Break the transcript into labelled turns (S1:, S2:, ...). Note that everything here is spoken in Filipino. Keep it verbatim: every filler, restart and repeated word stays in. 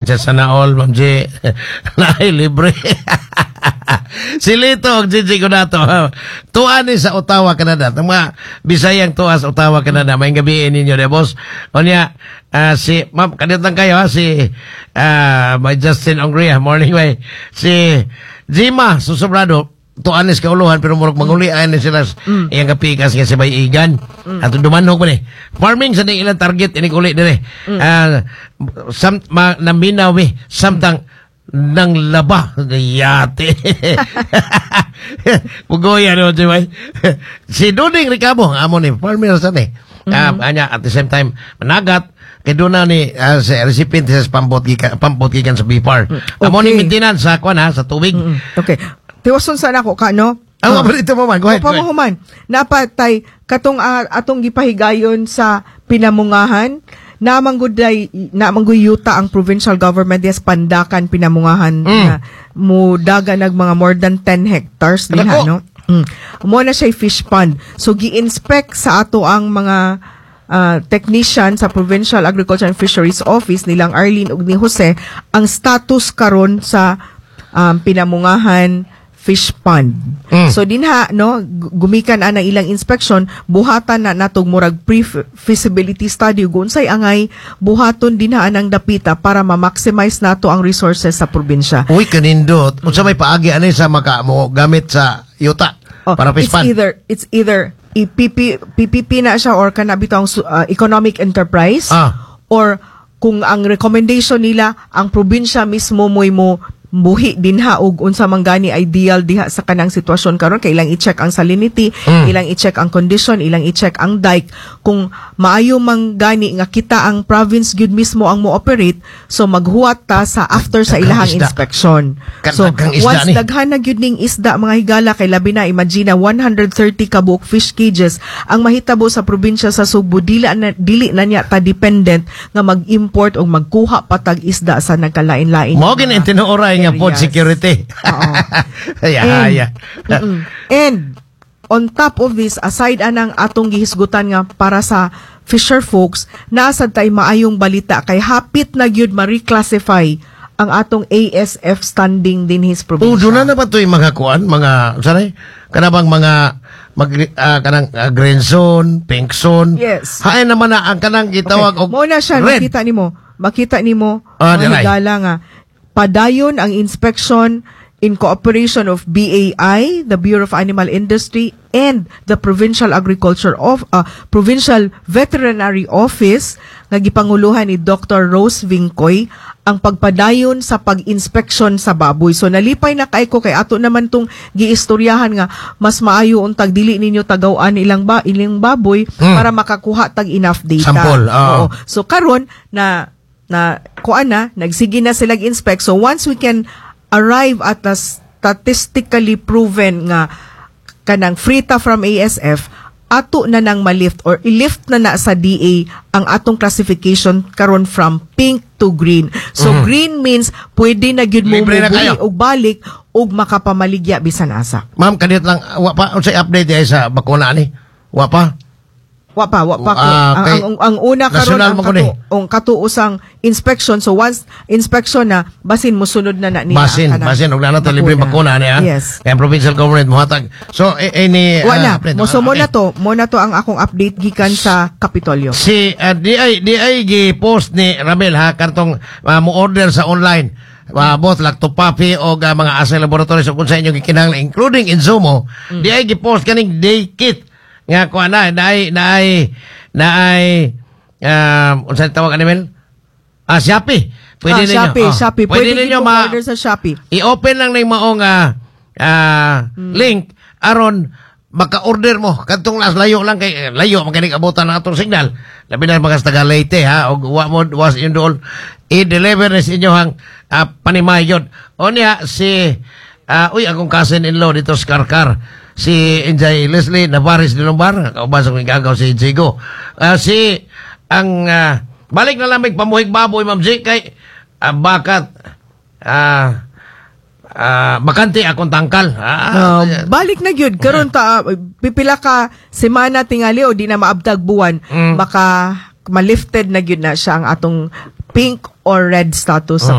S1: siya sana all, Ma'am G. Naay libre. Si Lito, ang Gigi ko na to. Tuwa ni sa Ottawa, Canada. Ang mga Bisayang tuwa sa Ottawa, Canada. May gabiin ninyo, de boss. O niya, uh, si, ma'am, kanitang kayo, ha? Si, uh, may Justin Ongria, morning, way. Si Jima, susobrado. Tuan is kauluhan, pero murag mangulian ni sila. Mm. Iyang kapikas nga si Bay Igan. Mm. At dumanhog mo ni. Farming sa ilang target, inig ulit dire. Mm. Uh, sam, ma, naminaw mi, samtang nang laba yate. Pugoy ano di ba? Si Duding Ricamo amo ni farmer sa ni. Ah, mm-hmm. Anya at the same time managat kay duna ni uh, sa recipient sa pampot gikan pampot gikan sa B P R. Okay. Amo ni maintenance sa kwan ha sa tubig.
S2: Mm-hmm. Okay. Tiwason sa nako ka no?
S1: Ang oh. Ito mo man, go ahead.
S2: Pamuhuman. Napatay katong uh, atong gipahigayon sa pinamungahan na mangguday na mangguyuta ang provincial government yes pandakan pinamungahan mm. na mudaga nag mga more than ten hectares diha no. Mm. Mo na siya fish pond. So gi-inspect sa ato ang mga uh, technician sa Provincial Agriculture and Fisheries Office nilang Arlene ug ni Jose ang status karon sa um, pinamungahan fish pond. Mm. So dinha no gumikan ana ilang inspection buhatan na natog murag pre-feasibility study ug unsay angay buhaton dinha anang dapita para ma-maximize nato ang resources sa probinsya.
S1: Uy kanindot unsa may paagi ani sa maka mo gamit sa yuta
S2: oh,
S1: para fish pond.
S2: It's either it's either P P P na siya or kana bitong uh, economic enterprise
S1: ah.
S2: or kung ang recommendation nila ang probinsya mismo moy mo buhi dinha og unsa man gani ideal diha sa kanang sitwasyon karon kay ilang i-check ang salinity, mm. ilang i-check ang condition, ilang i-check ang dike kung maayo man gani nga kita ang province gyud mismo ang mo-operate so maghuwat ta sa after sa ilahang inspection. So once daghan na gyud ning isda mga higala kay labi na imagine one hundred thirty ka buok fish cages ang mahitabo sa probinsya sa Sugbo dili na dili na niya ta dependent nga mag-import o magkuha patag isda sa nagkalain-lain.
S1: Mo gin tinuoray nga food security.
S2: Oo.
S1: Yeah, yeah.
S2: And on top of this, aside anang atong gihisgutan nga para sa fisher folks, naasad tay maayong balita kay hapit na gyud ma-reclassify ang atong A S F standing din his probinsya.
S1: Oh, doon na ba ito yung mga kuan? Mga, sanay? Kanabang mga mag, uh, kanang uh, green zone, pink zone.
S2: Yes.
S1: Hain naman na ang kanang gitawag
S2: okay. Muna siya,
S1: red.
S2: makita ni mo. Makita ni mo,
S1: ah,
S2: mga higala nga. Padayon ang inspection in cooperation of B A I, the Bureau of Animal Industry, and the Provincial Agriculture of uh, Provincial Veterinary Office nga gipanguluhan ni Doctor Rose Vincoy ang pagpadayon sa pag-inspeksyon sa baboy. So nalipay na kay ko kay ato naman tong giistoryahan nga mas maayo untag dili ninyo tagawan ilang ba ilang baboy hmm. para makakuha tag enough data.
S1: Sample. Uh.
S2: Oo. So karon na na kuan na nagsige na sila inspect so once we can arrive at a statistically proven nga kanang free ta from A S F ato na nang malift or i-lift na na sa D A ang atong classification karon from pink to green. So mm-hmm. green means pwede na gyud mo mubuhi og balik og makapamaligya bisan asa.
S1: Ma'am kanit lang wa pa unsay update ay sa bakuna ni? Wa pa?
S2: Wa pa, wa pa.
S1: Uh,
S2: ang, ang, ang una karon ang, katu, ang katuusang inspection. So once inspection na, basin mo sunod na na niya.
S1: Basin, basin. Huwag na natin libre bakuna niya.
S2: Yes.
S1: Kaya provincial government muhatag. So, eh, eh ni... Uh,
S2: wala. Mo, so, mo na to. Mo na to ang akong update gikan sa Kapitolyo.
S1: Si uh, D I, D I gi-post ni Ramel ha, kartong uh, mo-order sa online. Uh, both lactopapi o uh, mga assay laboratories o kung sa inyo gikinahanglan, including Insumo, mm. D I gi-post kaning day kit nga ko ana naay naay naay um unsa tawag animal ah Shopee pwede
S2: ah,
S1: ninyo
S2: Shopee,
S1: oh,
S2: Shopee.
S1: pwede,
S2: pwede
S1: ninyo ma
S2: order sa Shopee
S1: i-open lang ning maong uh, uh, hmm. link aron maka-order mo kadtong nas layo lang kay layo maganing abutan ang atong signal labi na mga taga Leyte ha og wa mo was in all i-deliver ni inyo hang uh, panimay yun o niya si uh, uy akong cousin-in-law dito sa Karkar si Injay Leslie Navares de Lombar, kaubasa kong gagaw si Jigo. Uh, si, ang, uh, balik na lamig pamuhig baboy, Ma'am J, kay, uh, bakat, ah, uh, uh, bakante akong tangkal. Ah,
S2: uh, balik na gyud karon ta, uh, pipila ka semana tingali o di na maabdag buwan, mm. maka, malifted na gyud na siya ang atong pink or red status sa